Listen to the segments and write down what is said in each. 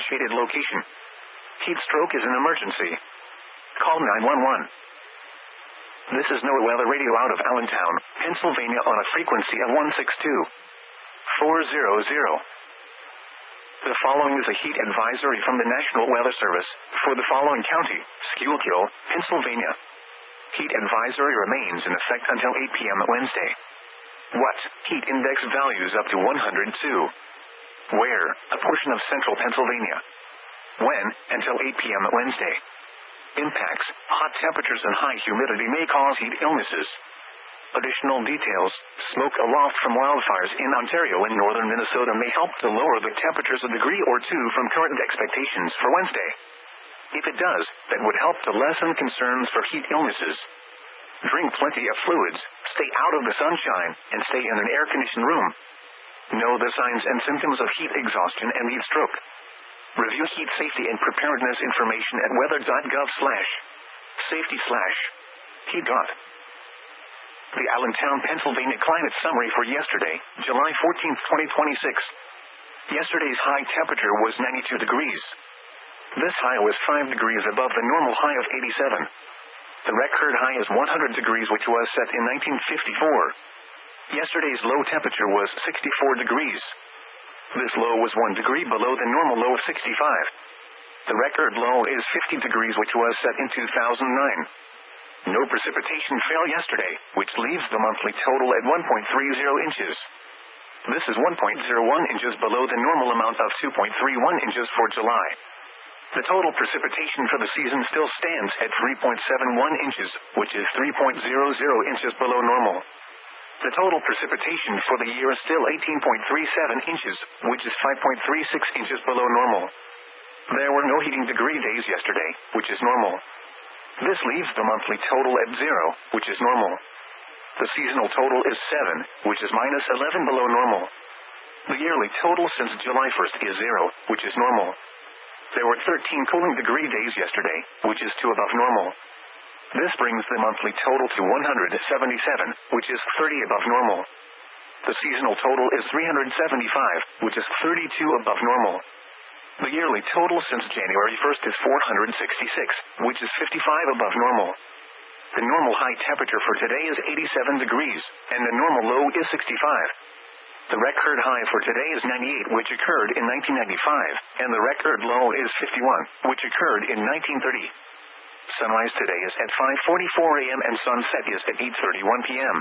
associated location. Heat stroke is an emergency. Call 911. This is NOAA Weather Radio out of Allentown, Pennsylvania on a frequency of 162.400. The following is a heat advisory from the National Weather Service for the following county, Schuylkill, Pennsylvania. Heat advisory remains in effect until 8 p.m. Wednesday. What? Heat index values up to 102. Where? A portion of central Pennsylvania. When? Until 8 p.m. Wednesday. Impacts: hot temperatures and high humidity may cause heat illnesses. Additional details: smoke aloft from wildfires in Ontario and northern Minnesota may help to lower the temperatures a degree or two from current expectations for Wednesday. If it does, that would help to lessen concerns for heat illnesses. Drink plenty of fluids, stay out of the sunshine, and stay in an air-conditioned room. Know the signs and symptoms of heat exhaustion and heat stroke. Review heat safety and preparedness information at weather.gov/safety/heat. The Allentown, Pennsylvania climate summary for yesterday, July 14, 2026. Yesterday's high temperature was 92 degrees. This high was 5 degrees above the normal high of 87. The record high is 100 degrees, which was set in 1954. Yesterday's low temperature was 64 degrees. This low was 1 degree below the normal low of 65. The record low is 50 degrees, which was set in 2009. No precipitation fell yesterday, which leaves the monthly total at 1.30 inches. This is 1.01 inches below the normal amount of 2.31 inches for July. The total precipitation for the season still stands at 3.71 inches, which is 3.00 inches below normal. The total precipitation for the year is still 18.37 inches, which is 5.36 inches below normal. There were no heating degree days yesterday, which is normal. This leaves the monthly total at 0, which is normal. The seasonal total is 7, which is -11 below normal. The yearly total since July 1st is 0, which is normal. There were 13 cooling degree days yesterday, which is 2 above normal. This brings the monthly total to 177, which is 30 above normal. The seasonal total is 375, which is 32 above normal. The yearly total since January 1st is 466, which is 55 above normal. The normal high temperature for today is 87 degrees, and the normal low is 65. The record high for today is 98, which occurred in 1995, and the record low is 51, which occurred in 1930. Sunrise today is at 5:44 a.m. and sunset is at 8:31 p.m.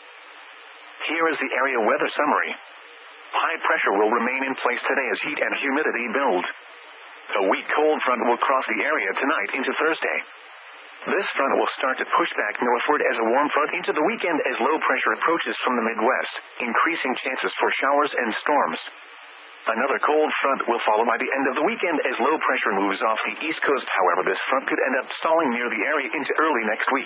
Here is the area weather summary. High pressure will remain in place today as heat and humidity build. A weak cold front will cross the area tonight into Thursday. This front will start to push back northward as a warm front into the weekend as low pressure approaches from the Midwest, increasing chances for showers and storms. Another cold front will follow by the end of the weekend as low pressure moves off the East Coast. However, this front could end up stalling near the area into early next week.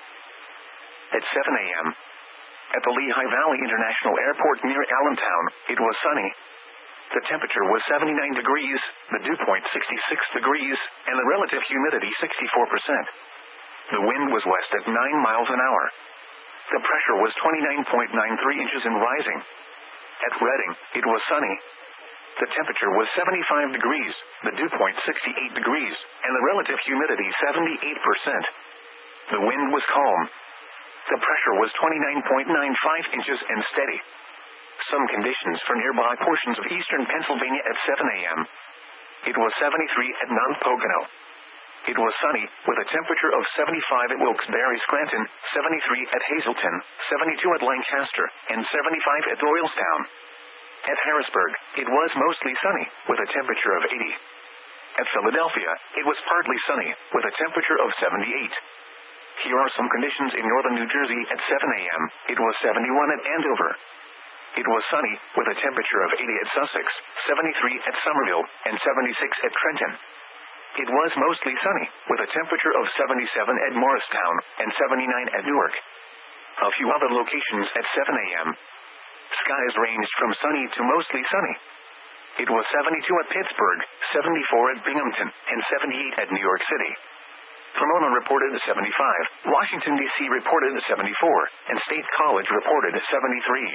At 7 a.m., at the Lehigh Valley International Airport near Allentown, it was sunny. The temperature was 79 degrees, the dew point 66 degrees, and the relative humidity 64%. The wind was west at 9 miles an hour. The pressure was 29.93 inches and rising. At Reading, it was sunny. The temperature was 75 degrees, the dew point 68 degrees, and the relative humidity 78%. The wind was calm. The pressure was 29.95 inches and steady. Some conditions for nearby portions of eastern Pennsylvania at 7 a.m. It was 73 at Mount Pocono. It was sunny, with a temperature of 75 at Wilkes-Barre, Scranton, 73 at Hazleton, 72 at Lancaster, and 75 at Doylestown. At Harrisburg, it was mostly sunny, with a temperature of 80. At Philadelphia, it was partly sunny, with a temperature of 78. Here are some conditions in northern New Jersey at 7 a.m. It was 71 at Andover. It was sunny, with a temperature of 80 at Sussex, 73 at Somerville, and 76 at Trenton. It was mostly sunny, with a temperature of 77 at Morristown, and 79 at Newark. A few other locations at 7 a.m. Skies ranged from sunny to mostly sunny. It was 72 at Pittsburgh, 74 at Binghamton, and 78 at New York City. Pomona reported 75, Washington, D.C. reported 74, and State College reported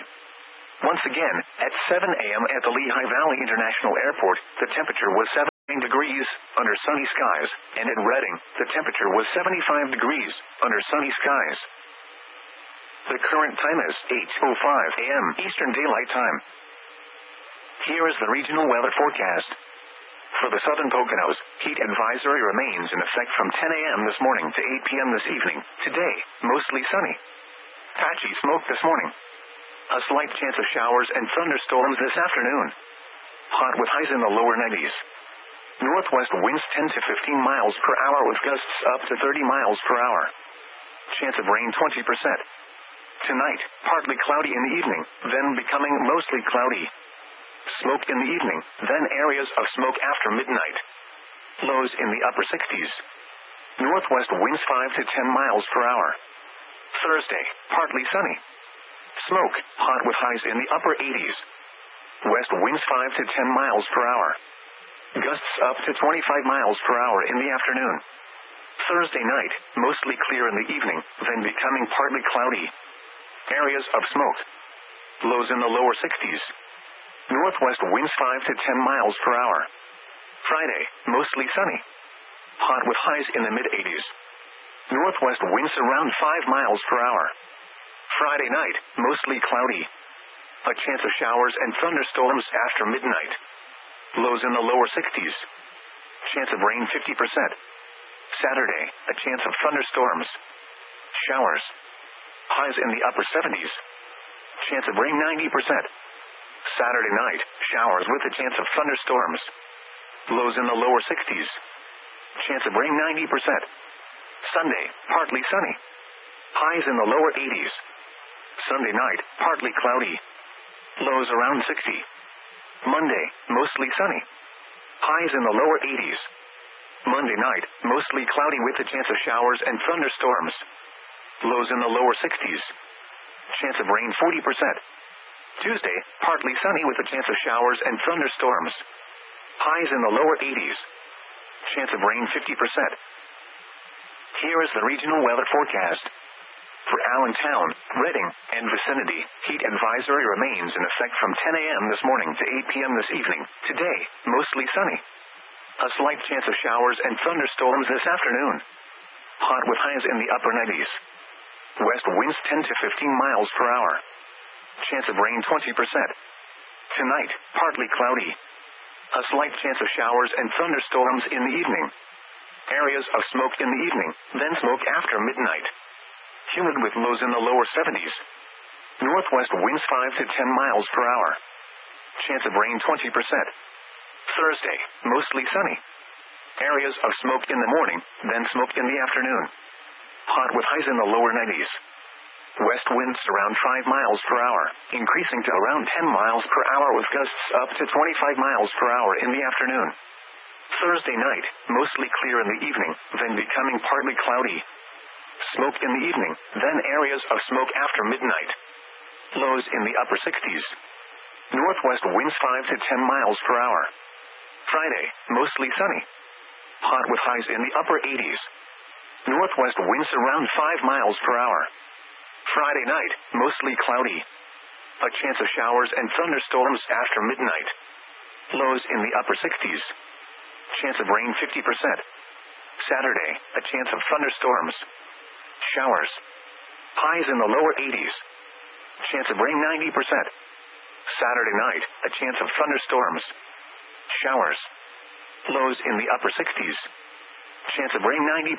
73. Once again, at 7 a.m. at the Lehigh Valley International Airport, the temperature was 7. degrees, under sunny skies, and at Reading, the temperature was 75 degrees, under sunny skies. The current time is 8:05 a.m. Eastern Daylight Time. Here is the regional weather forecast. For the southern Poconos, heat advisory remains in effect from 10 a.m. this morning to 8 p.m. this evening. Today, mostly sunny. Patchy smoke this morning. A slight chance of showers and thunderstorms this afternoon. Hot with highs in the lower 90s. Northwest winds 10 to 15 miles per hour with gusts up to 30 miles per hour. Chance of rain 20%. Tonight, partly cloudy in the evening, then becoming mostly cloudy. Smoke in the evening, then areas of smoke after midnight. Lows in the upper 60s. Northwest winds 5 to 10 miles per hour. Thursday, partly sunny. Smoke, hot with highs in the upper 80s. West winds 5 to 10 miles per hour. Gusts up to 25 miles per hour in the afternoon. Thursday night, mostly clear in the evening, then becoming partly cloudy. Areas of smoke. Lows in the lower 60s. Northwest winds 5 to 10 miles per hour. Friday, mostly sunny. Hot with highs in the mid-80s. Northwest winds around 5 miles per hour. Friday night, mostly cloudy. A chance of showers and thunderstorms after midnight. Lows in the lower 60s. Chance of rain 50%. Saturday, a chance of thunderstorms. Showers. Highs in the upper 70s. Chance of rain 90%. Saturday night, showers with a chance of thunderstorms. Lows in the lower 60s. Chance of rain 90%. Sunday, partly sunny. Highs in the lower 80s. Sunday night, partly cloudy. Lows around 60. Monday, mostly sunny. Highs in the lower 80s. Monday night, mostly cloudy with a chance of showers and thunderstorms. Lows in the lower 60s. Chance of rain 40%. Tuesday, partly sunny with a chance of showers and thunderstorms. Highs in the lower 80s. Chance of rain 50%. Here is the regional weather forecast. For Allentown, Reading, and vicinity, heat advisory remains in effect from 10 a.m. this morning to 8 p.m. this evening. Today, mostly sunny. A slight chance of showers and thunderstorms this afternoon. Hot with highs in the upper 90s. West winds 10 to 15 miles per hour. Chance of rain 20%. Tonight, partly cloudy. A slight chance of showers and thunderstorms in the evening. Areas of smoke in the evening, then smoke after midnight. Humid with lows in the lower 70s. Northwest winds 5 to 10 miles per hour. Chance of rain 20%. Thursday, mostly sunny. Areas of smoke in the morning, then smoke in the afternoon. Hot with highs in the lower 90s. West winds around 5 miles per hour, increasing to around 10 miles per hour with gusts up to 25 miles per hour in the afternoon. Thursday night, mostly clear in the evening, then becoming partly cloudy. Smoke in the evening, then areas of smoke after midnight. Lows in the upper 60s. Northwest winds 5 to 10 miles per hour. Friday, mostly sunny. Hot with highs in the upper 80s. Northwest winds around 5 miles per hour. Friday night, mostly cloudy. A chance of showers and thunderstorms after midnight. Lows in the upper 60s. Chance of rain 50%. Saturday, a chance of thunderstorms. Showers. Highs in the lower 80s. Chance of rain 90%. Saturday night, a chance of thunderstorms. Showers. Lows in the upper 60s. Chance of rain 90%.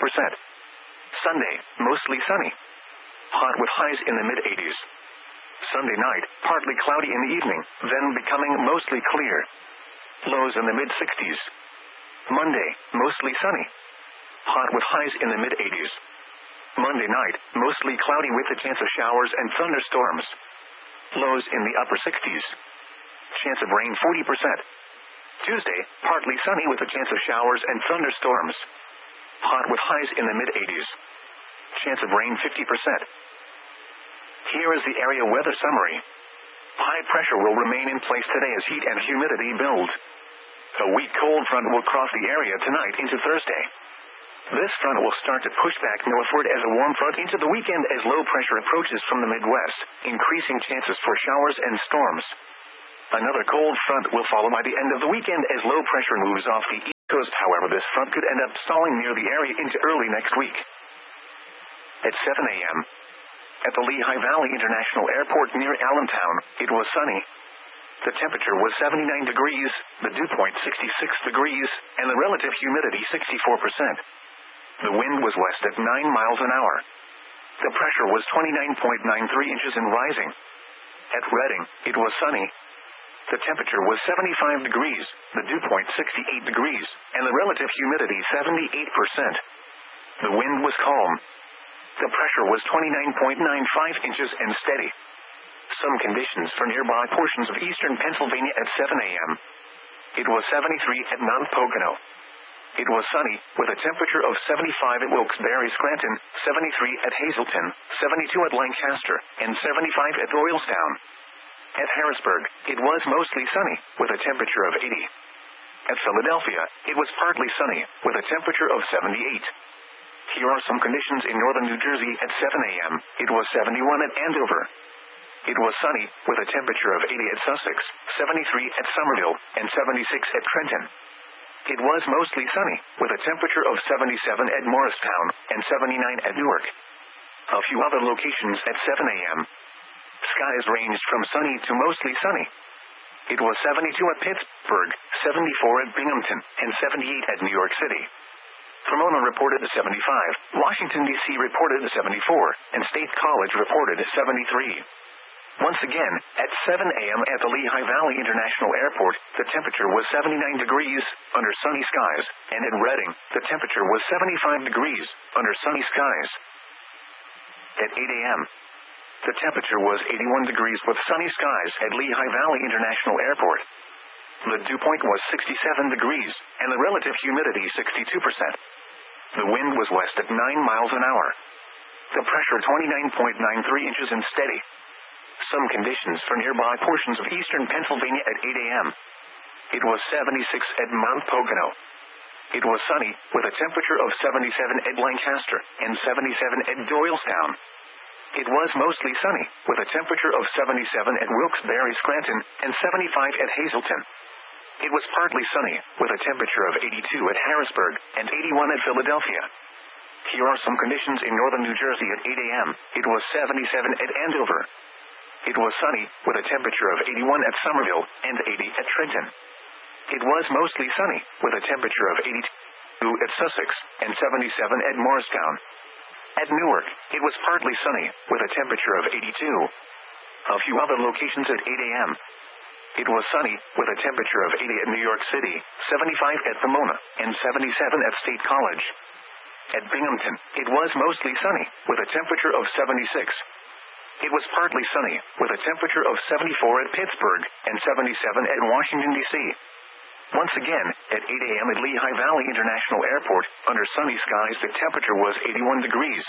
Sunday, mostly sunny. Hot with highs in the mid-80s. Sunday night, partly cloudy in the evening, then becoming mostly clear. Lows in the mid-60s. Monday, mostly sunny. Hot with highs in the mid-80s. Monday night, mostly cloudy with a chance of showers and thunderstorms. Lows in the upper 60s. Chance of rain 40%. Tuesday, partly sunny with a chance of showers and thunderstorms. Hot with highs in the mid-80s. Chance of rain 50%. Here is the area weather summary. High pressure will remain in place today as heat and humidity build. A weak cold front will cross the area tonight into Thursday. This front will start to push back northward as a warm front into the weekend as low pressure approaches from the Midwest, increasing chances for showers and storms. Another cold front will follow by the end of the weekend as low pressure moves off the east. coast, however, this front could end up stalling near the area into early next week. At 7 a.m., at the Lehigh Valley International Airport near Allentown, it was sunny. The temperature was 79 degrees, the dew point 66 degrees, and the relative humidity 64%. The wind was west at 9 miles an hour. The pressure was 29.93 inches and rising. At Redding, it was sunny. The temperature was 75 degrees, the dew point 68 degrees, and the relative humidity 78%. The wind was calm. The pressure was 29.95 inches and steady. Some conditions for nearby portions of eastern Pennsylvania at 7 a.m. It was 73 at Mount Pocono. It was sunny, with a temperature of 75 at Wilkes-Barre, Scranton, 73 at Hazleton, 72 at Lancaster, and 75 at Doylestown. At Harrisburg, it was mostly sunny, with a temperature of 80. At Philadelphia, it was partly sunny, with a temperature of 78. Here are some conditions in northern New Jersey at 7 a.m. It was 71 at Andover. It was sunny, with a temperature of 80 at Sussex, 73 at Somerville, and 76 at Trenton. It was mostly sunny, with a temperature of 77 at Morristown, and 79 at Newark. A few other locations at 7 a.m. Skies ranged from sunny to mostly sunny. It was 72 at Pittsburgh, 74 at Binghamton, and 78 at New York City. Pomona reported a 75, Washington, D.C. reported a 74, and State College reported a 73. Once again, at 7 a.m. at the Lehigh Valley International Airport, the temperature was 79 degrees, under sunny skies, and at Redding, the temperature was 75 degrees, under sunny skies. At 8 a.m., the temperature was 81 degrees with sunny skies at Lehigh Valley International Airport. The dew point was 67 degrees, and the relative humidity 62%. The wind was west at 9 miles an hour. The pressure 29.93 inches and steady. Some conditions for nearby portions of eastern Pennsylvania at 8 a.m. It was 76 at Mount Pocono. It was sunny, with a temperature of 77 at Lancaster, and 77 at Doylestown. It was mostly sunny, with a temperature of 77 at Wilkes-Barre, Scranton, and 75 at Hazleton. It was partly sunny, with a temperature of 82 at Harrisburg, and 81 at Philadelphia. Here are some conditions in northern New Jersey at 8 a.m. It was 77 at Andover. It was sunny, with a temperature of 81 at Somerville, and 80 at Trenton. It was mostly sunny, with a temperature of 82 at Sussex, and 77 at Morristown. At Newark, it was partly sunny, with a temperature of 82. A few other locations at 8 a.m. It was sunny, with a temperature of 80 at New York City, 75 at Pomona, and 77 at State College. At Binghamton, it was mostly sunny, with a temperature of 76. It was partly sunny, with a temperature of 74 at Pittsburgh, and 77 at Washington, D.C. Once again, at 8 a.m. at Lehigh Valley International Airport, under sunny skies, the temperature was 81 degrees.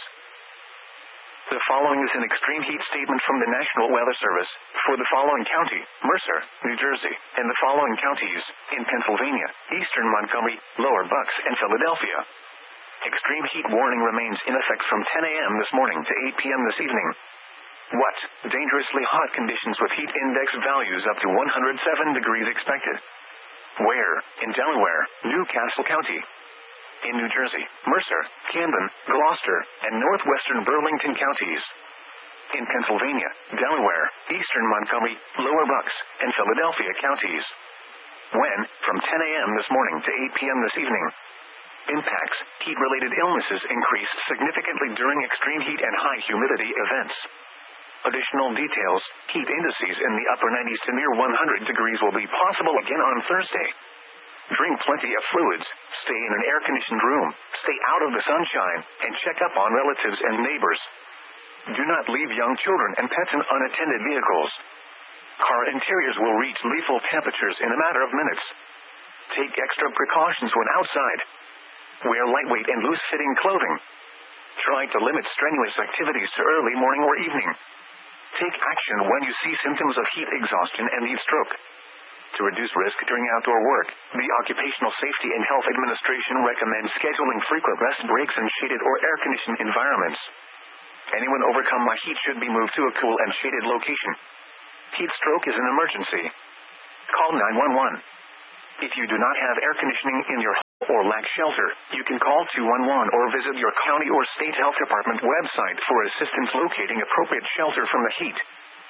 The following is an extreme heat statement from the National Weather Service for the following county, Mercer, New Jersey, and the following counties in Pennsylvania, eastern Montgomery, lower Bucks, and Philadelphia. Extreme heat warning remains in effect from 10 a.m. this morning to 8 p.m. this evening. What? Dangerously hot conditions with heat index values up to 107 degrees expected. Where? In Delaware, Newcastle County. In New Jersey, Mercer, Camden, Gloucester, and northwestern Burlington counties. In Pennsylvania, Delaware, eastern Montgomery, lower Bucks, and Philadelphia counties. When? From 10 a.m. this morning to 8 p.m. this evening. Impacts: heat-related illnesses increase significantly during extreme heat and high humidity events. Additional details: heat indices in the upper 90s to near 100 degrees will be possible again on Thursday. Drink plenty of fluids, stay in an air-conditioned room, stay out of the sunshine, and check up on relatives and neighbors. Do not leave young children and pets in unattended vehicles. Car interiors will reach lethal temperatures in a matter of minutes. Take extra precautions when outside. Wear lightweight and loose-fitting clothing. Try to limit strenuous activities to early morning or evening. Take action when you see symptoms of heat exhaustion and heat stroke. To reduce risk during outdoor work, the Occupational Safety and Health Administration recommends scheduling frequent rest breaks in shaded or air-conditioned environments. Anyone overcome by heat should be moved to a cool and shaded location. Heat stroke is an emergency. Call 911. If you do not have air conditioning in your or lack shelter, you can call 211 or visit your county or state health department website for assistance locating appropriate shelter from the heat.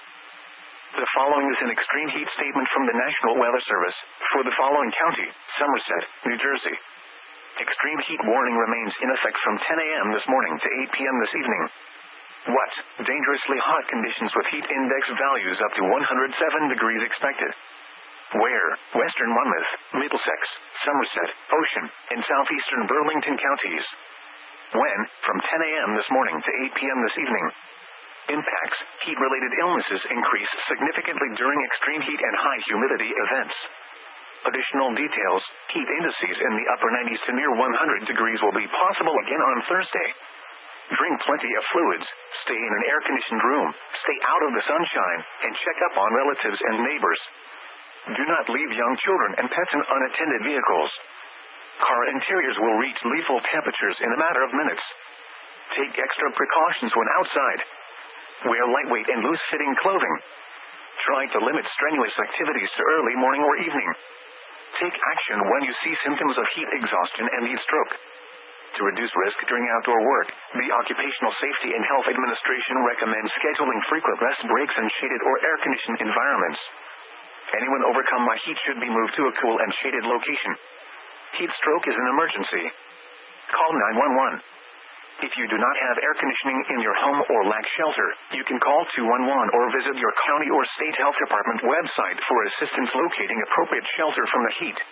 The following is an extreme heat statement from the National Weather Service for the following county: Somerset, New Jersey. Extreme heat warning remains in effect from 10 a.m. this morning to 8 p.m. this evening. What? Dangerously hot conditions with heat index values up to 107 degrees expected. Where? Western Monmouth, Middlesex, Somerset, Ocean, and southeastern Burlington counties. When? From 10 a.m. this morning to 8 p.m. this evening. Impacts: heat-related illnesses increase significantly during extreme heat and high humidity events. Additional details: heat indices in the upper 90s to near 100 degrees will be possible again on Thursday. Drink plenty of fluids, stay in an air-conditioned room, stay out of the sunshine, and check up on relatives and neighbors. Do not leave young children and pets in unattended vehicles. Car interiors will reach lethal temperatures in a matter of minutes. Take extra precautions when outside. Wear lightweight and loose-fitting clothing. Try to limit strenuous activities to early morning or evening. Take action when you see symptoms of heat exhaustion and heat stroke. To reduce risk during outdoor work, the Occupational Safety and Health Administration recommends scheduling frequent rest breaks in shaded or air-conditioned environments. Anyone overcome by heat should be moved to a cool and shaded location. Heat stroke is an emergency. Call 911. If you do not have air conditioning in your home or lack shelter, you can call 211 or visit your county or state health department website for assistance locating appropriate shelter from the heat.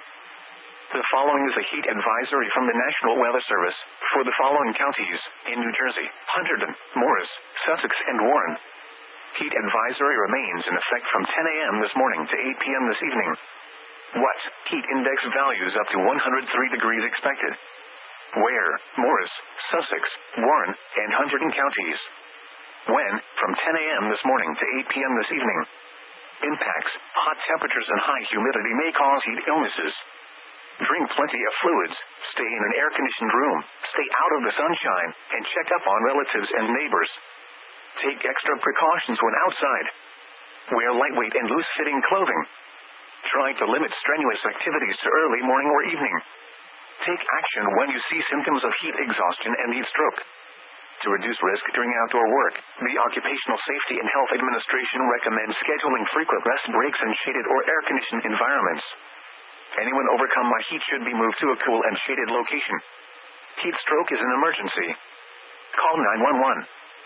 The following is a heat advisory from the National Weather Service for the following counties in New Jersey: Hunterdon, Morris, Sussex, and Warren. Heat advisory remains in effect from 10 a.m. this morning to 8 p.m. this evening. What? Heat index values up to 103 degrees expected. Where? Morris, Sussex, Warren, and Hunterdon counties. When? From 10 a.m. this morning to 8 p.m. this evening. Impacts: hot temperatures and high humidity may cause heat illnesses. Drink plenty of fluids, stay in an air-conditioned room, stay out of the sunshine, and check up on relatives and neighbors. Take extra precautions when outside. Wear lightweight and loose-fitting clothing. Try to limit strenuous activities to early morning or evening. Take action when you see symptoms of heat exhaustion and heat stroke. To reduce risk during outdoor work, the Occupational Safety and Health Administration recommends scheduling frequent rest breaks in shaded or air-conditioned environments. Anyone overcome by heat should be moved to a cool and shaded location. Heat stroke is an emergency. Call 911.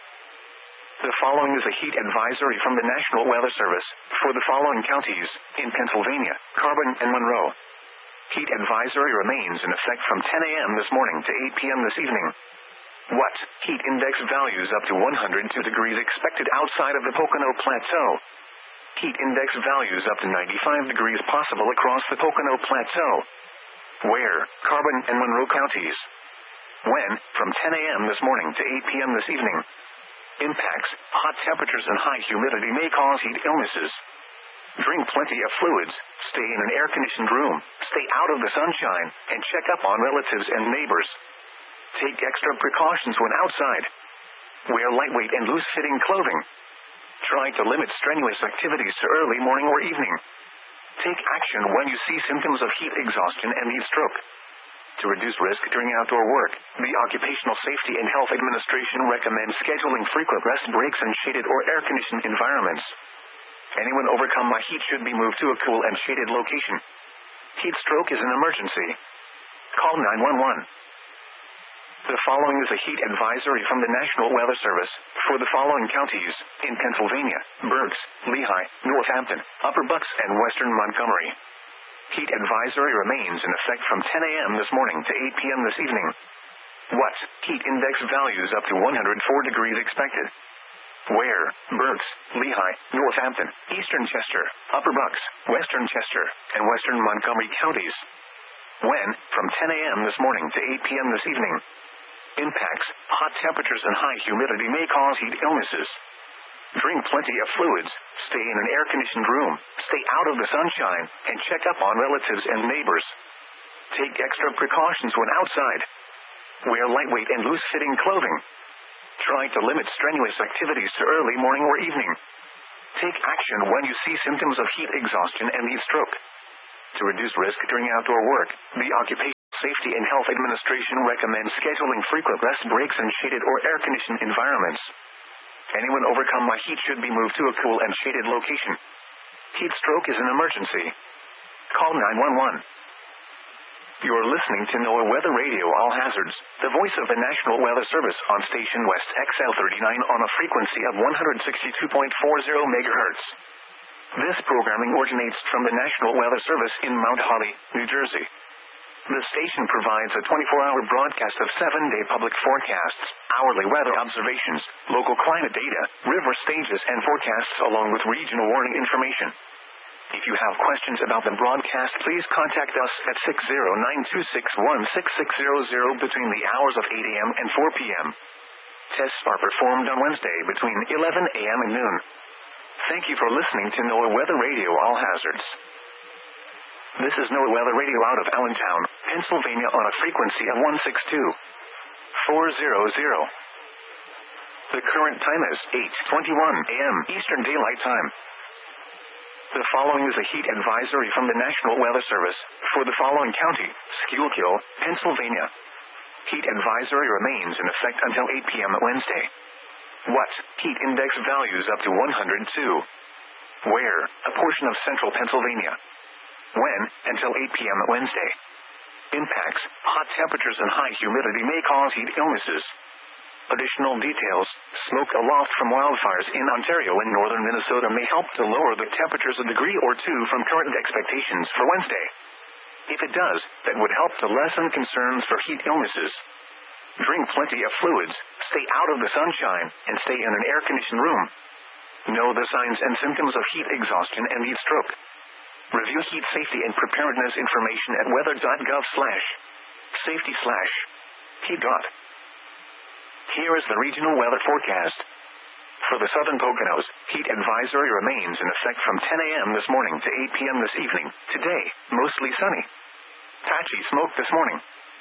The following is a heat advisory from the National Weather Service for the following counties in Pennsylvania, Carbon, and Monroe. Heat advisory remains in effect from 10 a.m. this morning to 8 p.m. this evening. What? Heat index values up to 102 degrees expected outside of the Pocono Plateau. Heat index values up to 95 degrees possible across the Pocono Plateau. Where? Carbon and Monroe counties. When? From 10 a.m. this morning to 8 p.m. this evening. Impacts: hot temperatures and high humidity may cause heat illnesses. Drink plenty of fluids, stay in an air-conditioned room, stay out of the sunshine, and check up on relatives and neighbors. Take extra precautions when outside. Wear lightweight and loose-fitting clothing. Try to limit strenuous activities to early morning or evening. Take action when you see symptoms of heat exhaustion and heat stroke. To reduce risk during outdoor work, the Occupational Safety and Health Administration recommends scheduling frequent rest breaks in shaded or air-conditioned environments. Anyone overcome by heat should be moved to a cool and shaded location. Heat stroke is an emergency. Call 911. The following is a heat advisory from the National Weather Service for the following counties in Pennsylvania, Berks, Lehigh, Northampton, Upper Bucks, and Western Montgomery. Heat advisory remains in effect from 10 a.m. this morning to 8 p.m. this evening. What? Heat index values up to 104 degrees expected. Where? Berks, Lehigh, Northampton, Eastern Chester, Upper Bucks, Western Chester, and Western Montgomery counties. When? From 10 a.m. this morning to 8 p.m. this evening. Impacts: hot temperatures and high humidity may cause heat illnesses. Drink plenty of fluids, stay in an air-conditioned room, stay out of the sunshine, and check up on relatives and neighbors. Take extra precautions when outside. Wear lightweight and loose-fitting clothing. Try to limit strenuous activities to early morning or evening. Take action when you see symptoms of heat exhaustion and heat stroke. To reduce risk during outdoor work, the Occupational Safety and Health Administration recommends scheduling frequent rest breaks in shaded or air-conditioned environments. Anyone overcome by heat should be moved to a cool and shaded location. Heat stroke is an emergency. Call 911. You're listening to NOAA Weather Radio All Hazards, the voice of the National Weather Service on station West XL39 on a frequency of 162.40 MHz. This programming originates from the National Weather Service in Mount Holly, New Jersey. The station provides a 24-hour broadcast of 7-day public forecasts, hourly weather observations, local climate data, river stages and forecasts along with regional warning information. If you have questions about the broadcast, please contact us at 609-261-6600 between the hours of 8 a.m. and 4 p.m. Tests are performed on Wednesday between 11 a.m. and noon. Thank you for listening to NOAA Weather Radio All Hazards. This is NOAA Weather Radio out of Allentown, Pennsylvania on a frequency of 162.400. The current time is 8:21 a.m. Eastern Daylight Time. The following is a heat advisory from the National Weather Service for the following county, Schuylkill, Pennsylvania. Heat advisory remains in effect until 8 p.m. Wednesday. What? Heat index values up to 102. Where? A portion of central Pennsylvania. When? Until 8 p.m. Wednesday. Impacts: hot temperatures and high humidity may cause heat illnesses. Additional details: smoke aloft from wildfires in Ontario and northern Minnesota may help to lower the temperatures a degree or two from current expectations for Wednesday. If it does, that would help to lessen concerns for heat illnesses. Drink plenty of fluids, stay out of the sunshine, and stay in an air-conditioned room. Know the signs and symptoms of heat exhaustion and heat stroke. Review heat safety and preparedness information at weather.gov/safety/heat. Here is the regional weather forecast. For the southern Poconos, heat advisory remains in effect from 10 a.m. this morning to 8 p.m. this evening. Today, mostly sunny. Patchy smoke this morning.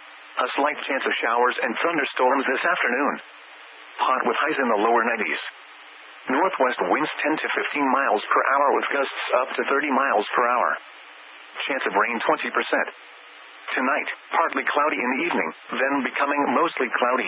A slight chance of showers and thunderstorms this afternoon. Hot with highs in the lower 90s. Northwest winds 10 to 15 miles per hour with gusts up to 30 miles per hour. Chance of rain 20%. Tonight, partly cloudy in the evening, then becoming mostly cloudy.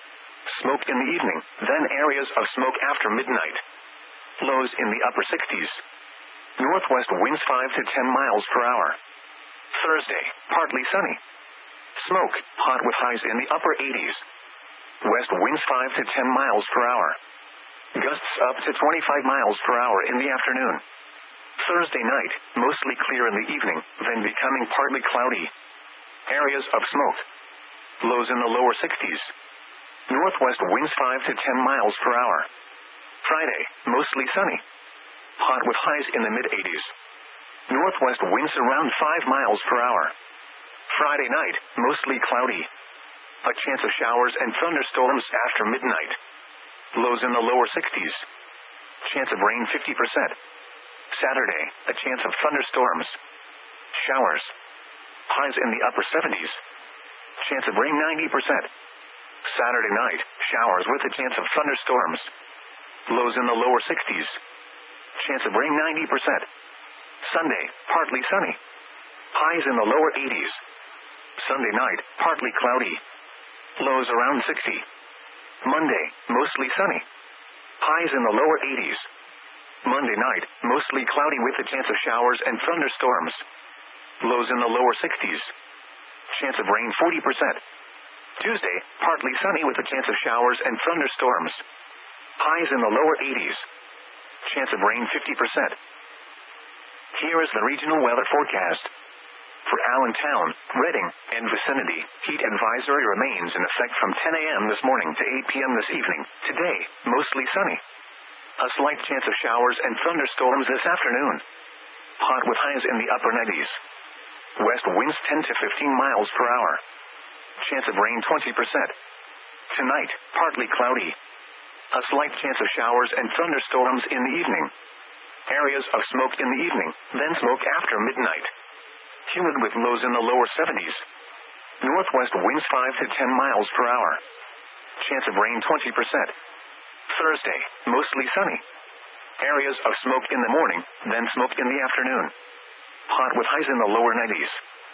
Smoke in the evening, then areas of smoke after midnight. Lows in the upper 60s. Northwest winds 5 to 10 miles per hour. Thursday, partly sunny. Smoke, hot with highs in the upper 80s. West winds 5 to 10 miles per hour. Gusts up to 25 miles per hour in the afternoon. Thursday night, mostly clear in the evening, then becoming partly cloudy. Areas of smoke. Lows in the lower 60s. Northwest winds 5 to 10 miles per hour. Friday, mostly sunny. Hot with highs in the mid-80s. Northwest winds around 5 miles per hour. Friday night, mostly cloudy. A chance of showers and thunderstorms after midnight. Lows in the lower 60s. Chance of rain 50%. Saturday, a chance of thunderstorms. Showers. Highs in the upper 70s. Chance of rain 90%. Saturday night, showers with a chance of thunderstorms. Lows in the lower 60s. Chance of rain 90%. Sunday, partly sunny. Highs in the lower 80s. Sunday night, partly cloudy. Lows around 60. Monday, mostly sunny. Highs in the lower 80s. Monday night, mostly cloudy with a chance of showers and thunderstorms. Lows in the lower 60s. Chance of rain 40%. Tuesday, partly sunny with a chance of showers and thunderstorms. Highs in the lower 80s. Chance of rain 50%. Here is the regional weather forecast. For Allentown, Reading, and vicinity, heat advisory remains in effect from 10 a.m. this morning to 8 p.m. this evening. Today, mostly sunny. A slight chance of showers and thunderstorms this afternoon. Hot with highs in the upper 90s. West winds 10 to 15 miles per hour. Chance of rain 20%. Tonight, partly cloudy. A slight chance of showers and thunderstorms in the evening. Areas of smoke in the evening, then smoke after midnight. Humid with lows in the lower 70s. Northwest winds 5 to 10 miles per hour. Chance of rain 20%. Thursday, mostly sunny. Areas of smoke in the morning, then smoke in the afternoon. Hot with highs in the lower 90s.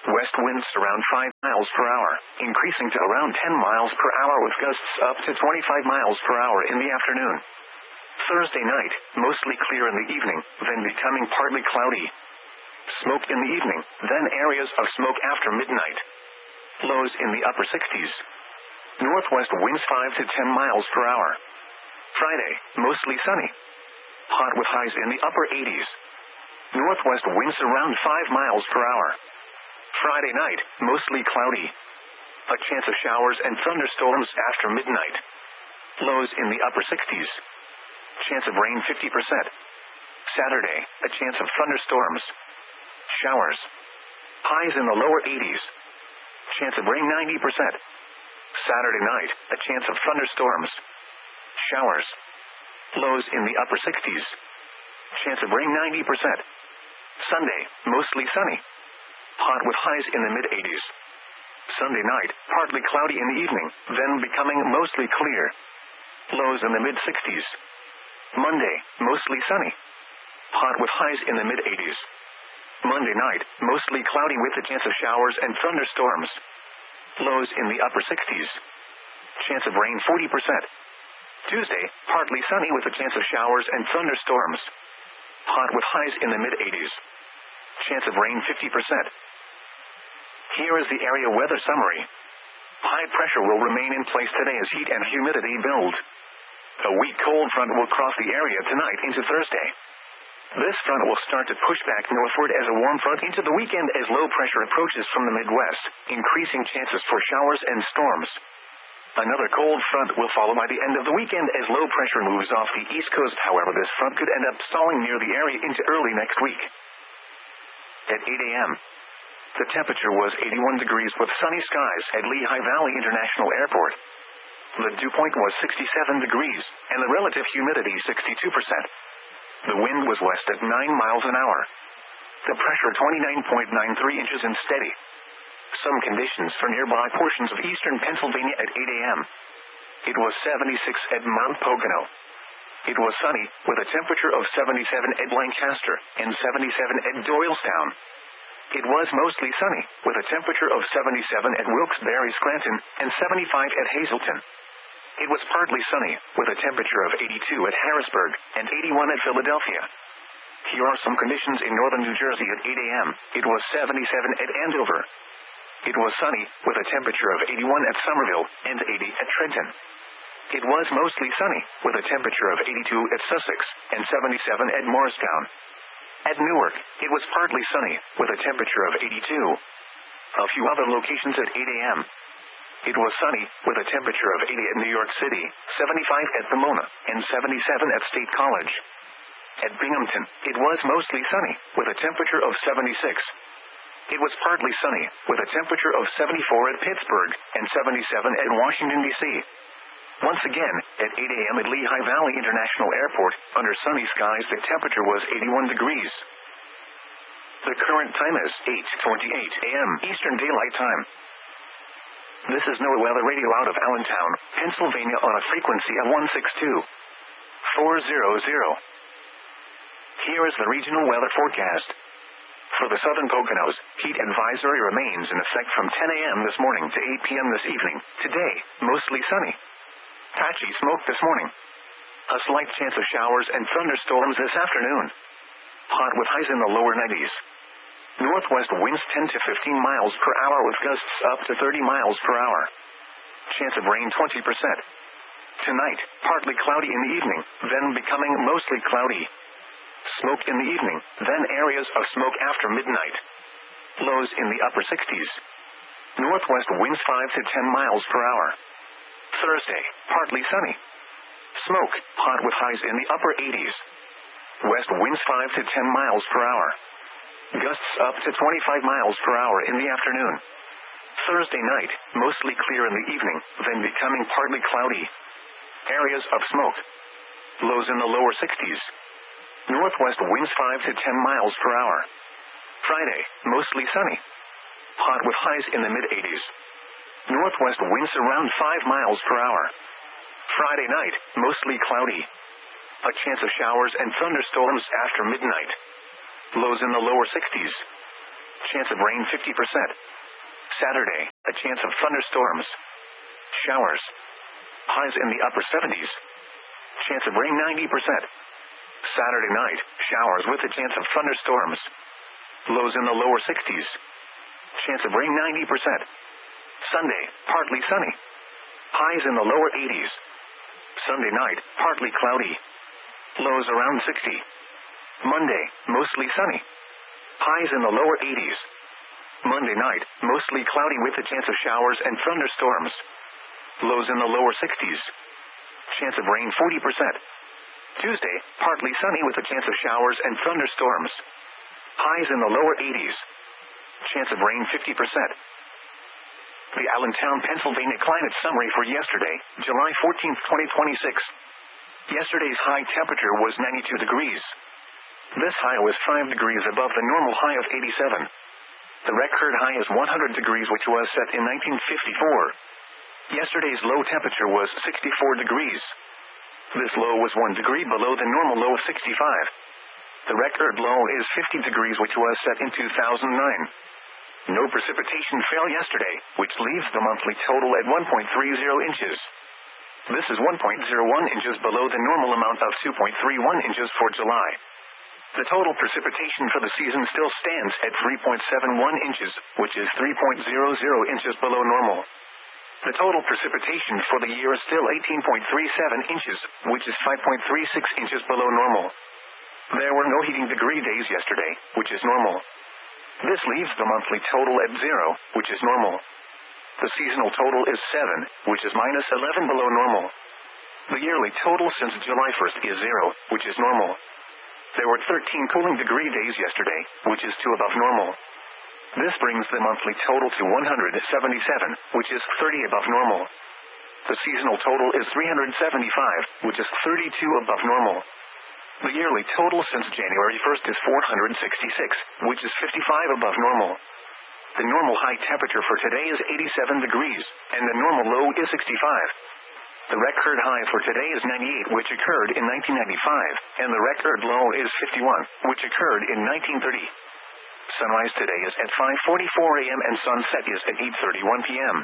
West winds around 5 miles per hour, increasing to around 10 miles per hour with gusts up to 25 miles per hour in the afternoon. Thursday night, mostly clear in the evening, then becoming partly cloudy. Smoke in the evening, then areas of smoke after midnight. Lows in the upper 60s. Northwest winds 5 to 10 miles per hour. Friday, mostly sunny. Hot with highs in the upper 80s. Northwest winds around 5 miles per hour. Friday night, mostly cloudy. A chance of showers and thunderstorms after midnight. Lows in the upper 60s. Chance of rain 50%. Saturday, a chance of thunderstorms. Showers. Highs in the lower 80s. Chance of rain 90%. Saturday night, a chance of thunderstorms. Showers. Lows in the upper 60s. Chance of rain 90%. Sunday, mostly sunny. Hot with highs in the mid-80s. Sunday night, partly cloudy in the evening, then becoming mostly clear. Lows in the mid-60s. Monday, mostly sunny. Hot with highs in the mid-80s. Monday night, mostly cloudy with a chance of showers and thunderstorms. Lows in the upper 60s. Chance of rain 40%. Tuesday, partly sunny with a chance of showers and thunderstorms. Hot with highs in the mid-80s. Chance of rain 50%. Here is the area weather summary. High pressure will remain in place today as heat and humidity build. A weak cold front will cross the area tonight into Thursday. This front will start to push back northward as a warm front into the weekend as low pressure approaches from the Midwest, increasing chances for showers and storms. Another cold front will follow by the end of the weekend as low pressure moves off the East Coast. However, this front could end up stalling near the area into early next week. At 8 a.m., the temperature was 81 degrees with sunny skies at Lehigh Valley International Airport. The dew point was 67 degrees, and the relative humidity 62%. The wind was west at 9 miles an hour. The pressure 29.93 inches and steady. Some conditions for nearby portions of eastern Pennsylvania at 8 a.m. It was 76 at Mount Pocono. It was sunny, with a temperature of 77 at Lancaster, and 77 at Doylestown. It was mostly sunny, with a temperature of 77 at Wilkes-Barre, Scranton, and 75 at Hazleton. It was partly sunny, with a temperature of 82 at Harrisburg, and 81 at Philadelphia. Here are some conditions in northern New Jersey at 8 a.m. It was 77 at Andover. It was sunny, with a temperature of 81 at Somerville, and 80 at Trenton. It was mostly sunny, with a temperature of 82 at Sussex, and 77 at Morristown. At Newark, it was partly sunny, with a temperature of 82. A few other locations at 8 a.m. It was sunny, with a temperature of 80 at New York City, 75 at Pomona, and 77 at State College. At Binghamton, it was mostly sunny, with a temperature of 76. It was partly sunny, with a temperature of 74 at Pittsburgh, and 77 at Washington, D.C. Once again, at 8 a.m. at Lehigh Valley International Airport, under sunny skies the temperature was 81 degrees. The current time is 8:28 a.m. Eastern Daylight Time. This is NOAA Weather Radio out of Allentown, Pennsylvania on a frequency of 162.400. Here is the regional weather forecast. For the southern Poconos, heat advisory remains in effect from 10 a.m. this morning to 8 p.m. this evening. Today, mostly sunny. Patchy smoke this morning. A slight chance of showers and thunderstorms this afternoon. Hot with highs in the lower 90s. Northwest winds 10 to 15 miles per hour with gusts up to 30 miles per hour. Chance of rain 20%. Tonight, partly cloudy in the evening, then becoming mostly cloudy. Smoke in the evening, then areas of smoke after midnight. Lows in the upper 60s. Northwest winds 5 to 10 miles per hour. Thursday, partly sunny. Smoke, hot with highs in the upper 80s. West winds 5 to 10 miles per hour. Gusts up to 25 miles per hour in the afternoon. Thursday night, mostly clear in the evening, then becoming partly cloudy. Areas of smoke. Lows in the lower 60s. Northwest winds 5 to 10 miles per hour. Friday, mostly sunny. Hot with highs in the mid-80s. Northwest winds around 5 miles per hour. Friday night, mostly cloudy. A chance of showers and thunderstorms after midnight. Lows in the lower 60s. chance of rain 50%. Saturday, a chance of thunderstorms. Showers. Highs in the upper 70s. Chance of rain 90%. Saturday night, showers with a chance of thunderstorms. Lows in the lower 60s. Chance of rain 90%. Sunday, partly sunny. Highs in the lower 80s. Sunday night, partly cloudy. Lows around 60. Monday, mostly sunny. Highs in the lower 80s. Monday night, mostly cloudy with a chance of showers and thunderstorms. Lows in the lower 60s. Chance of rain 40%. Tuesday, partly sunny with a chance of showers and thunderstorms. Highs in the lower 80s. Chance of rain 50%. The Allentown, Pennsylvania climate summary for yesterday, July 14, 2026. Yesterday's high temperature was 92 degrees. This high was 5 degrees above the normal high of 87. The record high is 100 degrees, which was set in 1954. Yesterday's low temperature was 64 degrees. This low was 1 degree below the normal low of 65. The record low is 50 degrees, which was set in 2009. No precipitation fell yesterday, which leaves the monthly total at 1.30 inches. This is 1.01 inches below the normal amount of 2.31 inches for July. The total precipitation for the season still stands at 3.71 inches, which is 3.00 inches below normal. The total precipitation for the year is still 18.37 inches, which is 5.36 inches below normal. There were no heating degree days yesterday, which is normal. This leaves the monthly total at 0, which is normal. The seasonal total is 7, which is minus 11 below normal. The yearly total since July 1st is 0, which is normal. There were 13 cooling degree days yesterday, which is 2 above normal. This brings the monthly total to 177, which is 30 above normal. The seasonal total is 375, which is 32 above normal. The yearly total since January 1st is 466, which is 55 above normal. The normal high temperature for today is 87 degrees, and the normal low is 65. The record high for today is 98, which occurred in 1995, and the record low is 51, which occurred in 1930. Sunrise today is at 5:44 a.m. and sunset is at 8:31 p.m.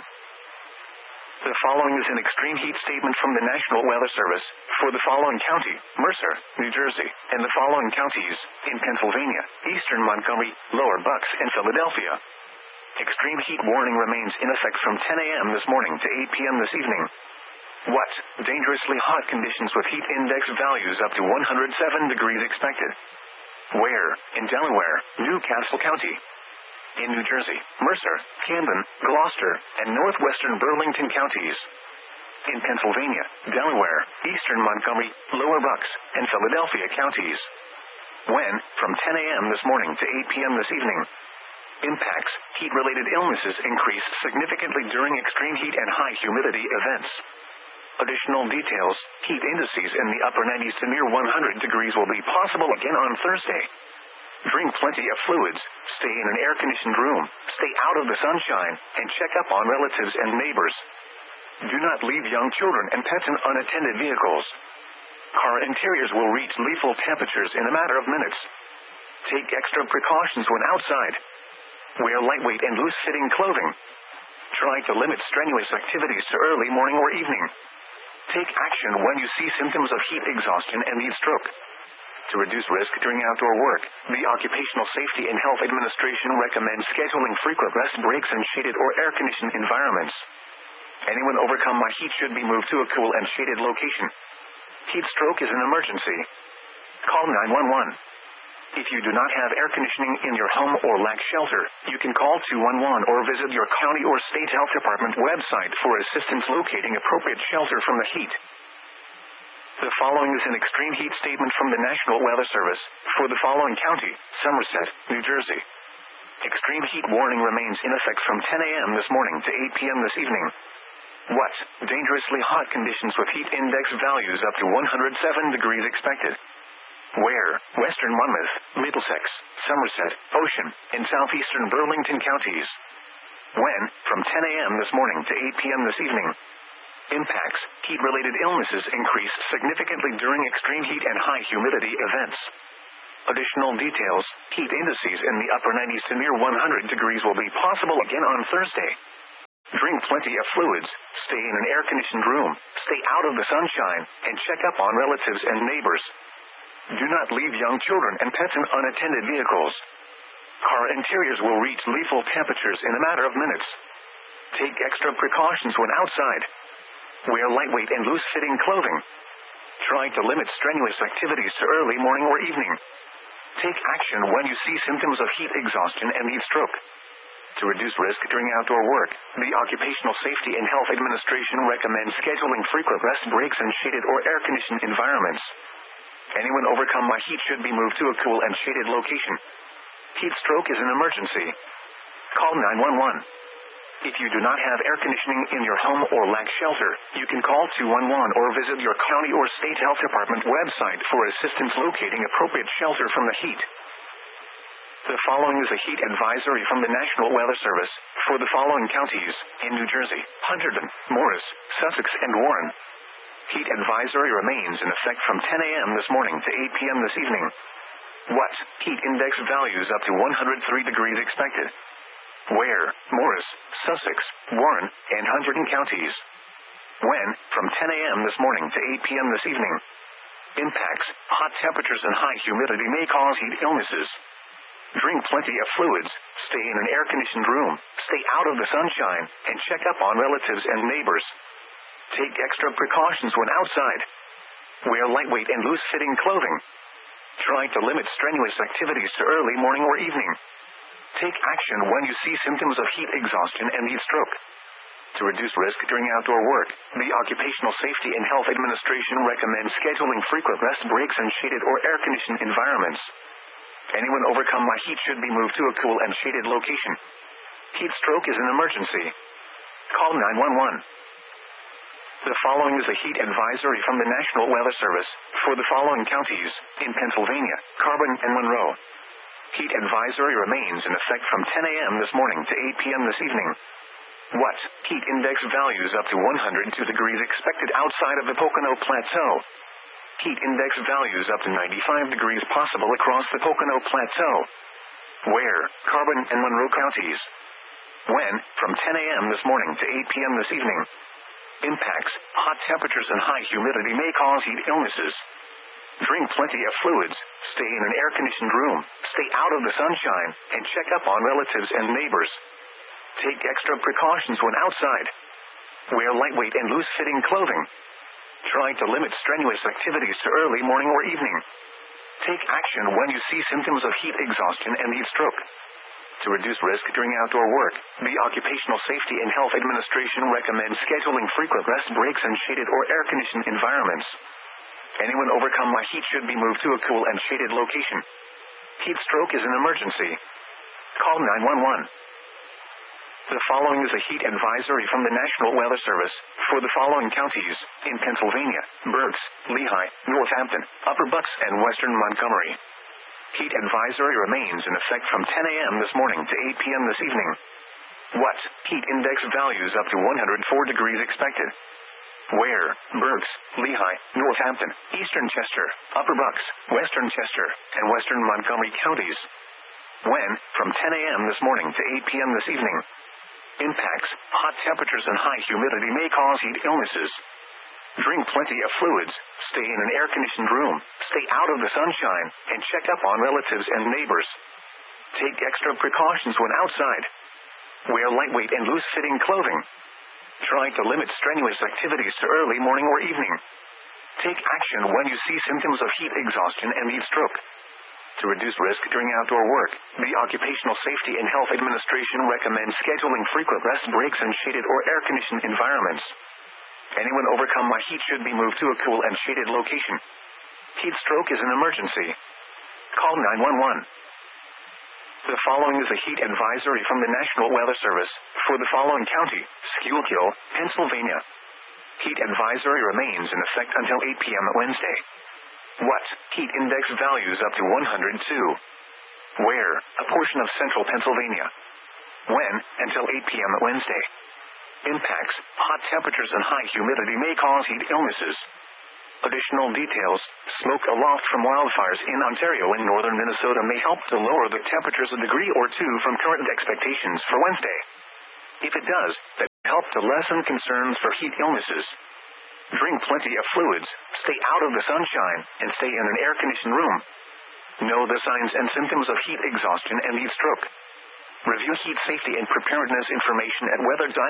The following is an extreme heat statement from the National Weather Service for the following county, Mercer, New Jersey, and the following counties in Pennsylvania, eastern Montgomery, lower Bucks, and Philadelphia. Extreme heat warning remains in effect from 10 a.m. this morning to 8 p.m. this evening. What? Dangerously hot conditions with heat index values up to 107 degrees expected. Where? In Delaware, Newcastle County. In New Jersey, Mercer, Camden, Gloucester, and northwestern Burlington counties. In Pennsylvania, Delaware, eastern Montgomery, lower Bucks, and Philadelphia counties. When? From 10 a.m. this morning to 8 p.m. this evening. Impacts: heat-related illnesses increased significantly during extreme heat and high humidity events. Additional details: heat indices in the upper 90s to near 100 degrees will be possible again on Thursday. Drink plenty of fluids, stay in an air-conditioned room, stay out of the sunshine, and check up on relatives and neighbors. Do not leave young children and pets in unattended vehicles. Car interiors will reach lethal temperatures in a matter of minutes. Take extra precautions when outside. Wear lightweight and loose-fitting clothing. Try to limit strenuous activities to early morning or evening. Take action when you see symptoms of heat exhaustion and heat stroke. To reduce risk during outdoor work, the Occupational Safety and Health Administration recommends scheduling frequent rest breaks in shaded or air-conditioned environments. Anyone overcome by heat should be moved to a cool and shaded location. Heat stroke is an emergency. Call 911. If you do not have air conditioning in your home or lack shelter, you can call 211 or visit your county or state health department website for assistance locating appropriate shelter from the heat. The following is an extreme heat statement from the National Weather Service for the following county, Somerset, New Jersey. Extreme heat warning remains in effect from 10 a.m. this morning to 8 p.m. this evening. What? Dangerously hot conditions with heat index values up to 107 degrees expected. Where? Western Monmouth, Middlesex, Somerset, Ocean, and southeastern Burlington counties. When? From 10 a.m. this morning to 8 p.m. this evening. Impacts: heat-related illnesses increased significantly during extreme heat and high humidity events. Additional details: heat indices in the upper 90s to near 100 degrees will be possible again on Thursday. Drink plenty of fluids, stay in an air-conditioned room, stay out of the sunshine, and check up on relatives and neighbors. Do not leave young children and pets in unattended vehicles. Car interiors will reach lethal temperatures in a matter of minutes. Take extra precautions when outside. Wear lightweight and loose-fitting clothing. Try to limit strenuous activities to early morning or evening. Take action when you see symptoms of heat exhaustion and heat stroke. To reduce risk during outdoor work, the Occupational Safety and Health Administration recommends scheduling frequent rest breaks in shaded or air-conditioned environments. Anyone overcome by heat should be moved to a cool and shaded location. Heat stroke is an emergency. Call 911. If you do not have air conditioning in your home or lack shelter, you can call 211 or visit your county or state health department website for assistance locating appropriate shelter from the heat. The following is a heat advisory from the National Weather Service for the following counties in New Jersey: Hunterdon, Morris, Sussex, and Warren. Heat advisory remains in effect from 10 a.m. this morning to 8 p.m. this evening. What? Heat index values up to 103 degrees expected. Where? Morris, Sussex, Warren, and Hunterdon counties. When? From 10 a.m. this morning to 8 p.m. this evening. Impacts: hot temperatures and high humidity may cause heat illnesses. Drink plenty of fluids, stay in an air-conditioned room, stay out of the sunshine, and check up on relatives and neighbors. Take extra precautions when outside. Wear lightweight and loose-fitting clothing. Try to limit strenuous activities to early morning or evening. Take action when you see symptoms of heat exhaustion and heat stroke. To reduce risk during outdoor work, the Occupational Safety and Health Administration recommends scheduling frequent rest breaks in shaded or air-conditioned environments. Anyone overcome by heat should be moved to a cool and shaded location. Heat stroke is an emergency. Call 911. The following is a heat advisory from the National Weather Service for the following counties in Pennsylvania, Carbon, and Monroe. Heat advisory remains in effect from 10 a.m. this morning to 8 p.m. this evening. What? Heat index values up to 102 degrees expected outside of the Pocono Plateau. Heat index values up to 95 degrees possible across the Pocono Plateau. Where? Carbon and Monroe counties. When? From 10 a.m. this morning to 8 p.m. this evening. Impacts: hot temperatures and high humidity may cause heat illnesses. Drink plenty of fluids, stay in an air-conditioned room, stay out of the sunshine, and check up on relatives and neighbors. Take extra precautions when outside. Wear lightweight and loose-fitting clothing. Try to limit strenuous activities to early morning or evening. Take action when you see symptoms of heat exhaustion and heat stroke. To reduce risk during outdoor work, the Occupational Safety and Health Administration recommends scheduling frequent rest breaks in shaded or air-conditioned environments. Anyone overcome by heat should be moved to a cool and shaded location. Heat stroke is an emergency. Call 911. The following is a heat advisory from the National Weather Service for the following counties in Pennsylvania, Berks, Lehigh, Northampton, Upper Bucks, and Western Montgomery. Heat advisory remains in effect from 10 a.m. this morning to 8 p.m. this evening. What? Heat index values up to 104 degrees expected. Where? Berks, Lehigh, Northampton, Eastern Chester, Upper Bucks, Western Chester, and Western Montgomery counties. When? From 10 a.m. this morning to 8 p.m. this evening. Impacts: hot temperatures and high humidity may cause heat illnesses. Drink plenty of fluids, stay in an air-conditioned room, stay out of the sunshine, and check up on relatives and neighbors. Take extra precautions when outside. Wear lightweight and loose-fitting clothing. Try to limit strenuous activities to early morning or evening. Take action when you see symptoms of heat exhaustion and heat stroke. To reduce risk during outdoor work, the Occupational Safety and Health Administration recommends scheduling frequent rest breaks in shaded or air-conditioned environments. Anyone overcome by heat should be moved to a cool and shaded location. Heat stroke is an emergency. Call 911. The following is a heat advisory from the National Weather Service for the following county, Schuylkill, Pennsylvania. Heat advisory remains in effect until 8 p.m. Wednesday. What? Heat index values up to 102. Where? A portion of central Pennsylvania. When? Until 8 p.m. Wednesday. Impacts: hot temperatures and high humidity may cause heat illnesses. Additional details: smoke aloft from wildfires in Ontario and northern Minnesota may help to lower the temperatures a degree or two from current expectations for Wednesday. If it does, that will help to lessen concerns for heat illnesses. Drink plenty of fluids, stay out of the sunshine, and stay in an air-conditioned room. Know the signs and symptoms of heat exhaustion and heat stroke. Review heat safety and preparedness information at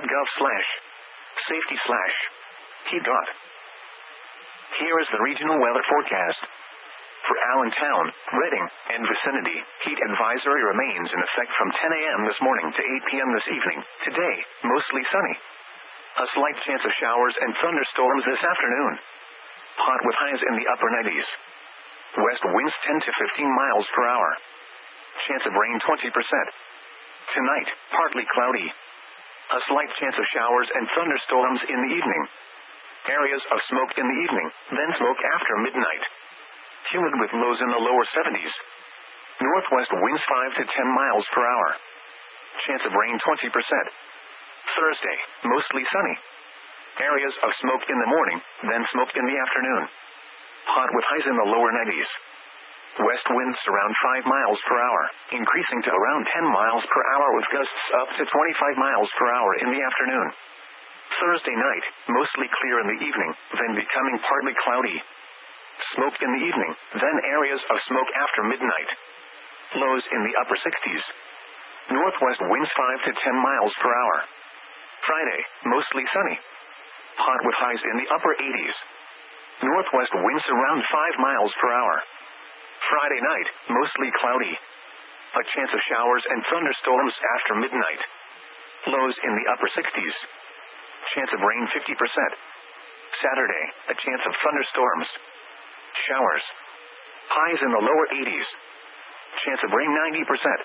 weather.gov/safety/heat. Here is the regional weather forecast. For Allentown, Reading, and vicinity, heat advisory remains in effect from 10 a.m. this morning to 8 p.m. this evening. Today, mostly sunny. A slight chance of showers and thunderstorms this afternoon. Hot with highs in the upper 90s. West winds 10 to 15 miles per hour. Chance of rain 20%. Tonight, partly cloudy. A slight chance of showers and thunderstorms in the evening. Areas of smoke in the evening, then smoke after midnight. Humid with lows in the lower 70s. Northwest winds 5 to 10 miles per hour. Chance of rain 20%. Thursday, mostly sunny. Areas of smoke in the morning, then smoke in the afternoon. Hot with highs in the lower 90s. West winds around 5 miles per hour, increasing to around 10 miles per hour with gusts up to 25 miles per hour in the afternoon. Thursday night, mostly clear in the evening, then becoming partly cloudy. Smoke in the evening, then areas of smoke after midnight. Lows in the upper 60s. Northwest winds 5 to 10 miles per hour. Friday, mostly sunny. Hot with highs in the upper 80s. Northwest winds around 5 miles per hour. Friday night, mostly cloudy. A chance of showers and thunderstorms after midnight. Lows in the upper 60s. Chance of rain 50%. Saturday, a chance of thunderstorms. Showers. Highs in the lower 80s. Chance of rain 90%.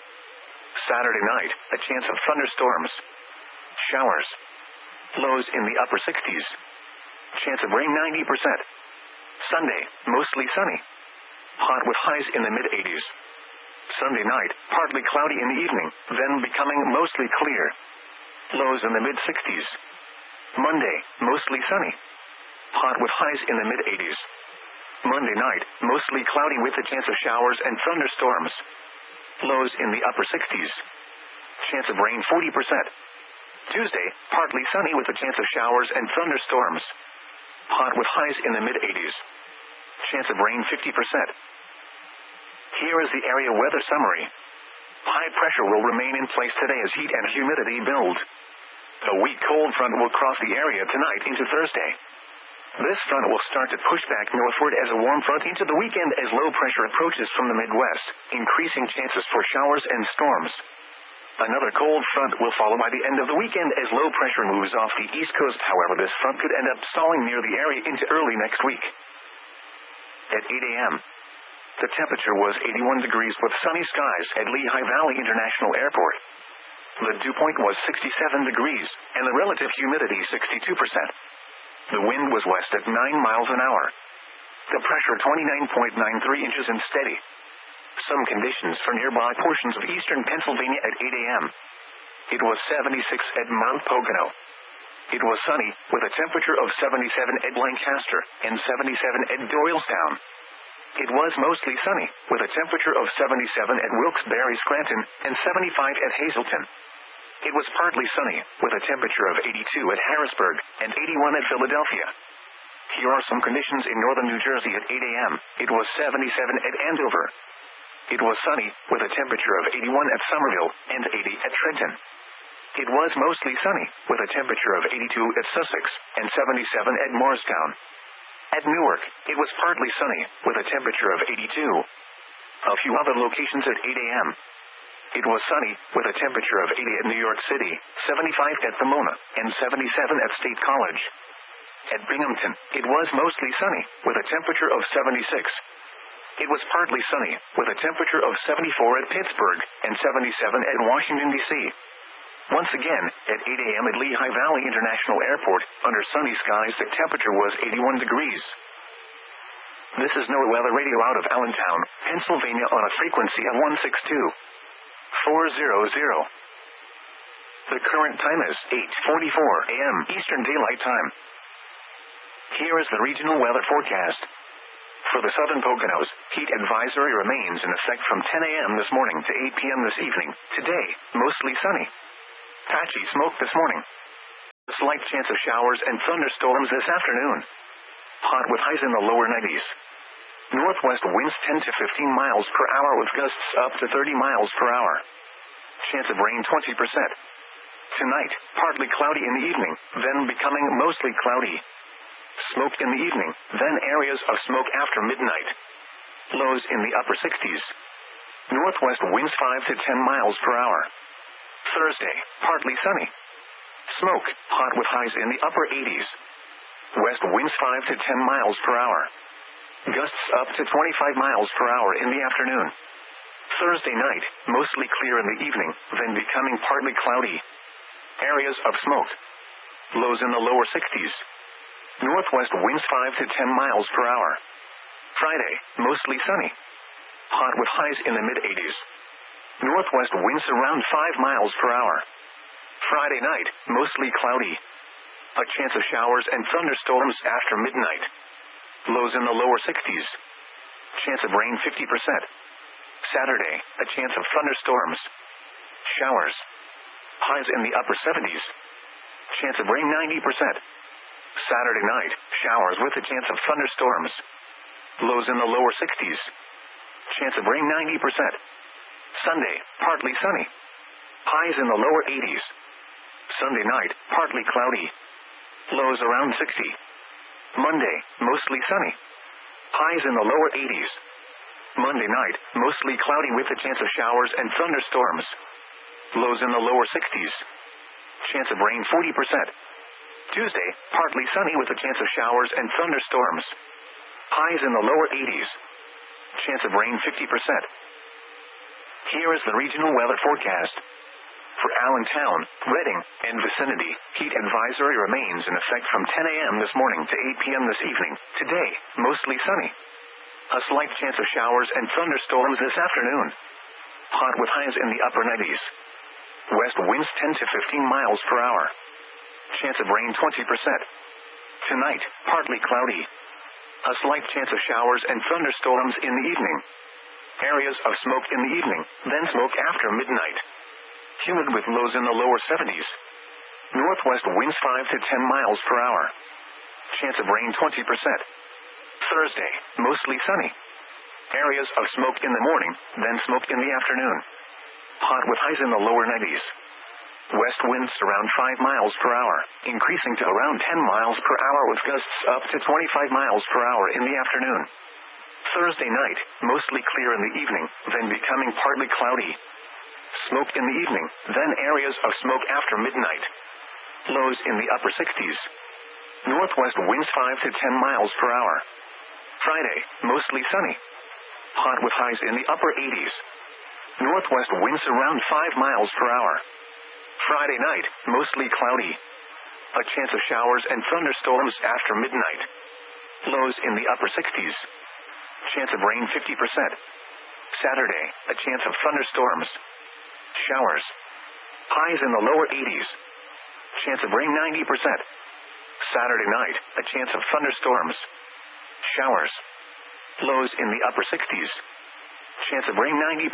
Saturday night, a chance of thunderstorms. Showers. Lows in the upper 60s. Chance of rain 90%. Sunday, mostly sunny. Hot with highs in the mid-80s. Sunday night, partly cloudy in the evening, then becoming mostly clear. Lows in the mid-60s. Monday, mostly sunny. Hot with highs in the mid-80s. Monday night, mostly cloudy with a chance of showers and thunderstorms. Lows in the upper 60s. Chance of rain 40%. Tuesday, partly sunny with a chance of showers and thunderstorms. Hot with highs in the mid-80s. Chance of rain 50%. Here is the area weather summary. High pressure will remain in place today as heat and humidity build. A weak cold front will cross the area tonight into Thursday. This front will start to push back northward as a warm front into the weekend as low pressure approaches from the Midwest, increasing chances for showers and storms. Another cold front will follow by the end of the weekend as low pressure moves off the east coast. However, this front could end up stalling near the area into early next week. At 8 a.m., the temperature was 81 degrees with sunny skies at Lehigh Valley International Airport. The dew point was 67 degrees, and the relative humidity 62%. The wind was west at 9 miles an hour. The pressure 29.93 inches and steady. Some conditions for nearby portions of eastern Pennsylvania at 8 a.m. It was 76 at Mount Pocono. It was sunny, with a temperature of 77 at Lancaster, and 77 at Doylestown. It was mostly sunny, with a temperature of 77 at Wilkes-Barre, Scranton, and 75 at Hazleton. It was partly sunny, with a temperature of 82 at Harrisburg, and 81 at Philadelphia. Here are some conditions in northern New Jersey at 8 a.m. It was 77 at Andover. It was sunny, with a temperature of 81 at Somerville, and 80 at Trenton. It was mostly sunny, with a temperature of 82 at Sussex, and 77 at Morristown. At Newark, it was partly sunny, with a temperature of 82. A few other locations at 8 a.m. It was sunny, with a temperature of 80 at New York City, 75 at Pomona, and 77 at State College. At Binghamton, it was mostly sunny, with a temperature of 76. It was partly sunny, with a temperature of 74 at Pittsburgh, and 77 at Washington, D.C. Once again, at 8 a.m. at Lehigh Valley International Airport, under sunny skies the temperature was 81 degrees. This is NOAA Weather Radio out of Allentown, Pennsylvania on a frequency of 162.400. The current time is 8:44 a.m. Eastern Daylight Time. Here is the regional weather forecast. For the southern Poconos, heat advisory remains in effect from 10 a.m. this morning to 8 p.m. this evening. Today, mostly sunny. Patchy smoke this morning. A slight chance of showers and thunderstorms this afternoon. Hot with highs in the lower 90s. Northwest winds 10 to 15 miles per hour with gusts up to 30 miles per hour. Chance of rain 20%. Tonight, partly cloudy in the evening, then becoming mostly cloudy. Smoke in the evening, then areas of smoke after midnight. Lows in the upper 60s. Northwest winds 5 to 10 miles per hour. Thursday, partly sunny. Smoke, hot with highs in the upper 80s. West winds 5 to 10 miles per hour. Gusts up to 25 miles per hour in the afternoon. Thursday night, mostly clear in the evening, then becoming partly cloudy. Areas of smoke. Lows in the lower 60s. Northwest winds 5 to 10 miles per hour. Friday, mostly sunny. Hot with highs in the mid-80s. Northwest winds around 5 miles per hour. Friday night, mostly cloudy. A chance of showers and thunderstorms after midnight. Lows in the lower 60s. Chance of rain 50%. Saturday, a chance of thunderstorms. Showers. Highs in the upper 70s. Chance of rain 90%. Saturday night, showers with a chance of thunderstorms. Lows in the lower 60s. Chance of rain 90%. Sunday, partly sunny. Highs in the lower 80s. Sunday night, partly cloudy. Lows around 60. Monday, mostly sunny. Highs in the lower 80s. Monday night, mostly cloudy with a chance of showers and thunderstorms. Lows in the lower 60s. Chance of rain 40%. Tuesday, partly sunny with a chance of showers and thunderstorms. Highs in the lower 80s. Chance of rain 50%. Here is the regional weather forecast. For Allentown, Reading, and vicinity, heat advisory remains in effect from 10 a.m. this morning to 8 p.m. this evening. Today, mostly sunny. A slight chance of showers and thunderstorms this afternoon. Hot with highs in the upper 90s. West winds 10 to 15 miles per hour. Chance of rain 20%. Tonight, partly cloudy. A slight chance of showers and thunderstorms in the evening. Areas of smoke in the evening, then smoke after midnight. Humid with lows in the lower 70s. Northwest winds 5 to 10 miles per hour. Chance of rain 20%. Thursday, mostly sunny. Areas of smoke in the morning, then smoke in the afternoon. Hot with highs in the lower 90s. West winds around 5 miles per hour, increasing to around 10 miles per hour with gusts up to 25 miles per hour in the afternoon. Thursday night, mostly clear in the evening, then becoming partly cloudy. Smoke in the evening, then areas of smoke after midnight. Lows in the upper 60s. Northwest winds 5 to 10 miles per hour. Friday, mostly sunny. Hot with highs in the upper 80s. Northwest winds around 5 miles per hour. Friday night, mostly cloudy. A chance of showers and thunderstorms after midnight. Lows in the upper 60s. Chance of rain 50%. Saturday, a chance of thunderstorms. Showers. Highs in the lower 80s. Chance of rain 90%. Saturday night, a chance of thunderstorms. Showers. Lows in the upper 60s. Chance of rain 90%.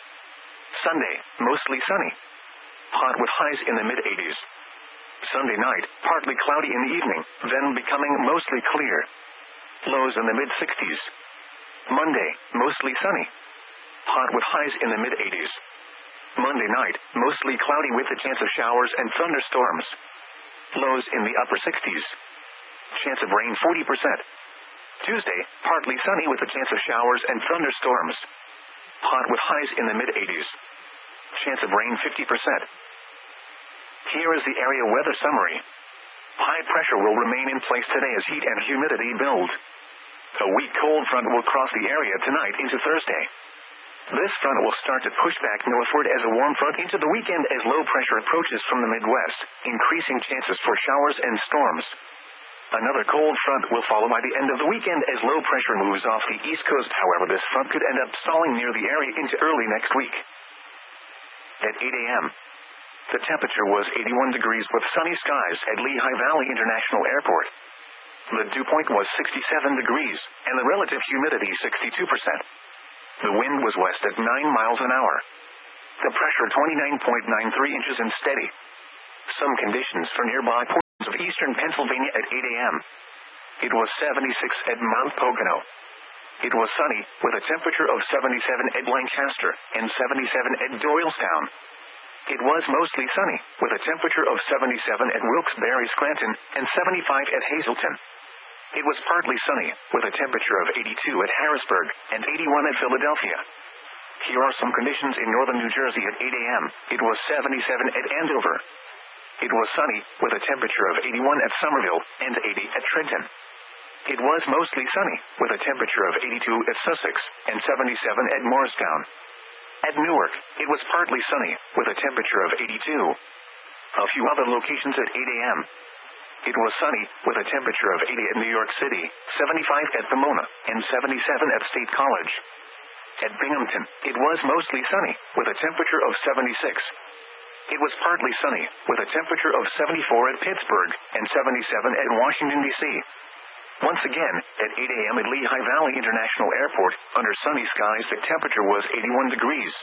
Sunday, mostly sunny. Hot with highs in the mid-80s. Sunday night, partly cloudy in the evening, then becoming mostly clear. Lows in the mid-60s. Monday, mostly sunny. Hot with highs in the mid-80s. Monday night, mostly cloudy with a chance of showers and thunderstorms. Lows in the upper 60s. Chance of rain 40%. Tuesday, partly sunny with a chance of showers and thunderstorms. Hot with highs in the mid-80s. Chance of rain 50%. Here is the area weather summary. High pressure will remain in place today as heat and humidity build. A weak cold front will cross the area tonight into Thursday. This front will start to push back northward as a warm front into the weekend as low pressure approaches from the Midwest, increasing chances for showers and storms. Another cold front will follow by the end of the weekend as low pressure moves off the East Coast. However, this front could end up stalling near the area into early next week. At 8 a.m., the temperature was 81 degrees with sunny skies at Lehigh Valley International Airport. The dew point was 67 degrees, and the relative humidity 62%. The wind was west at 9 miles an hour. The pressure 29.93 inches and steady. Some conditions for nearby portions of eastern Pennsylvania at 8 a.m. It was 76 at Mount Pocono. It was sunny, with a temperature of 77 at Lancaster, and 77 at Doylestown. It was mostly sunny, with a temperature of 77 at Wilkes-Barre, Scranton, and 75 at Hazleton. It was partly sunny, with a temperature of 82 at Harrisburg, and 81 at Philadelphia. Here are some conditions in northern New Jersey at 8 a.m. It was 77 at Andover. It was sunny, with a temperature of 81 at Somerville, and 80 at Trenton. It was mostly sunny, with a temperature of 82 at Sussex, and 77 at Morristown. At Newark, it was partly sunny, with a temperature of 82. A few other locations at 8 a.m. It was sunny, with a temperature of 80 at New York City, 75 at Pomona, and 77 at State College. At Binghamton, it was mostly sunny, with a temperature of 76. It was partly sunny, with a temperature of 74 at Pittsburgh, and 77 at Washington, D.C. Once again, at 8 a.m. at Lehigh Valley International Airport, under sunny skies the temperature was 81 degrees.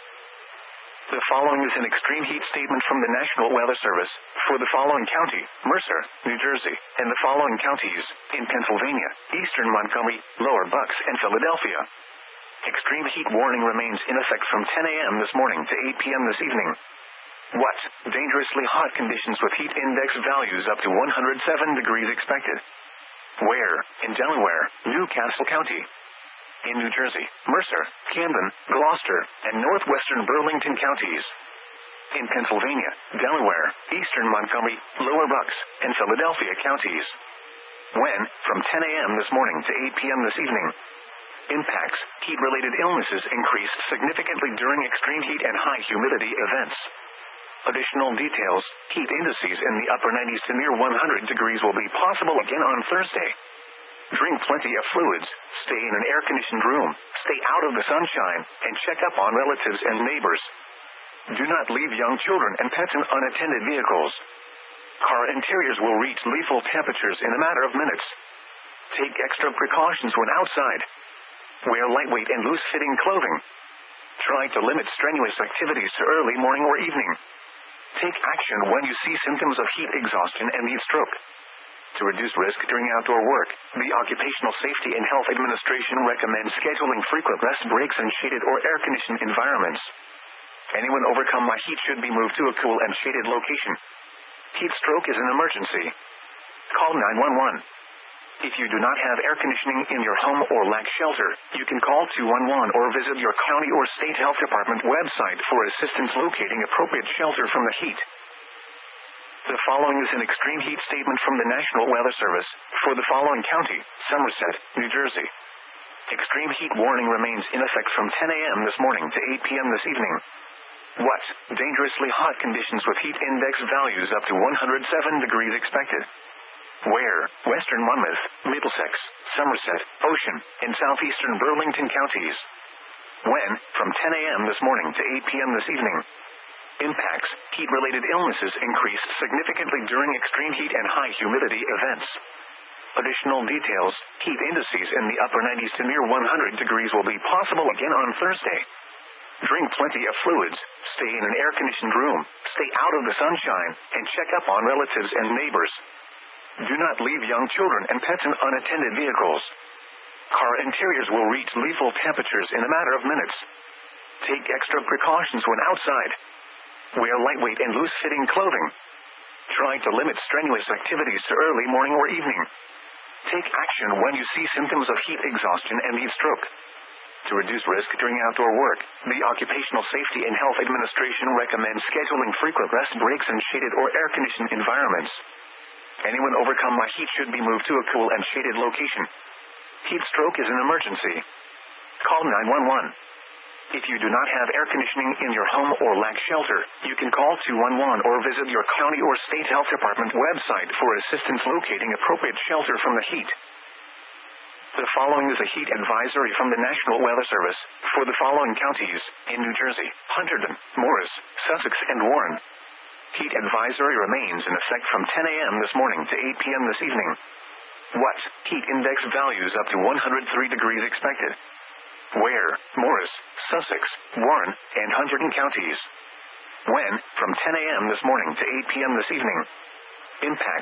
The following is an extreme heat statement from the National Weather Service for the following county, Mercer, New Jersey, and the following counties, in Pennsylvania, eastern Montgomery, lower Bucks, and Philadelphia. Extreme heat warning remains in effect from 10 a.m. this morning to 8 p.m. this evening. What? Dangerously hot conditions with heat index values up to 107 degrees expected. Where? In Delaware, Newcastle County. In New Jersey, Mercer, Camden, Gloucester, and northwestern Burlington counties. In Pennsylvania, Delaware, eastern Montgomery, lower Bucks, and Philadelphia counties. When? From 10 a.m. this morning to 8 p.m. this evening. Impacts: heat-related illnesses increased significantly during extreme heat and high humidity events. Additional details: heat indices in the upper 90s to near 100 degrees will be possible again on Thursday. Drink plenty of fluids, stay in an air-conditioned room, stay out of the sunshine, and check up on relatives and neighbors. Do not leave young children and pets in unattended vehicles. Car interiors will reach lethal temperatures in a matter of minutes. Take extra precautions when outside. Wear lightweight and loose-fitting clothing. Try to limit strenuous activities to early morning or evening. Take action when you see symptoms of heat exhaustion and heat stroke. To reduce risk during outdoor work, the Occupational Safety and Health Administration recommends scheduling frequent rest breaks in shaded or air-conditioned environments. Anyone overcome by heat should be moved to a cool and shaded location. Heat stroke is an emergency. Call 911. If you do not have air conditioning in your home or lack shelter, you can call 211 or visit your county or state health department website for assistance locating appropriate shelter from the heat. The following is an extreme heat statement from the National Weather Service for the following county, Somerset, New Jersey. Extreme heat warning remains in effect from 10 a.m. this morning to 8 p.m. this evening. What? Dangerously hot conditions with heat index values up to 107 degrees expected. Where? Western Monmouth, Middlesex, Somerset, Ocean, and southeastern Burlington counties. When? From 10 a.m. this morning to 8 p.m. this evening. Impacts: heat-related illnesses increased significantly during extreme heat and high humidity events. Additional details: heat indices in the upper 90s to near 100 degrees will be possible again on Thursday. Drink plenty of fluids, stay in an air-conditioned room, stay out of the sunshine, and check up on relatives and neighbors. Do not leave young children and pets in unattended vehicles. Car interiors will reach lethal temperatures in a matter of minutes. Take extra precautions when outside. Wear lightweight and loose-fitting clothing. Try to limit strenuous activities to early morning or evening. Take action when you see symptoms of heat exhaustion and heat stroke. To reduce risk during outdoor work, the Occupational Safety and Health Administration recommends scheduling frequent rest breaks in shaded or air-conditioned environments. Anyone overcome by heat should be moved to a cool and shaded location. Heat stroke is an emergency. Call 911. If you do not have air conditioning in your home or lack shelter, you can call 211 or visit your county or state health department website for assistance locating appropriate shelter from the heat. The following is a heat advisory from the National Weather Service for the following counties in New Jersey: Hunterdon, Morris, Sussex, and Warren. Heat advisory remains in effect from 10 a.m. this morning to 8 p.m. this evening. What? Heat index values up to 103 degrees expected. Where? Morris, Sussex, Warren, and Hunterdon counties. When? From 10 a.m. this morning to 8 p.m. this evening. Impact